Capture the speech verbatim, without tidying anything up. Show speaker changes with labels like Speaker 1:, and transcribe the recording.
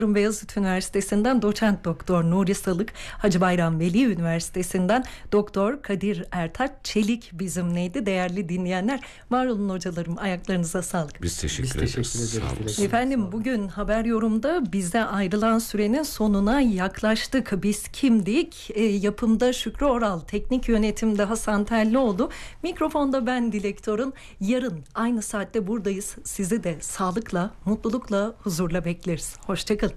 Speaker 1: Beyazıt Üniversitesi'nden doçent doktor Nuri Salık, Hacı Bayram Veli Üniversitesi'nden doktor Kadir Ertaç Çelik bizimleydi. Değerli dinleyenler, var olun hocalarım, ayaklarınıza sağlık.
Speaker 2: Biz teşekkür,
Speaker 3: Biz
Speaker 2: ederiz.
Speaker 3: teşekkür ederiz.
Speaker 2: Sağ
Speaker 1: Efendim, bugün Haber Yorum'da bize ayrılan sürenin sonuna yaklaştık. Biz kimdik? E, yapımda Şükrü Oral, teknik yönetimde Hasan Tellioğlu, mikrofonda ben Dilek Torun. Yarın aynı saatte buradayız. Sizi de sağlıkla, mutlulukla, huzurla bekleriz. Hoşçakalın.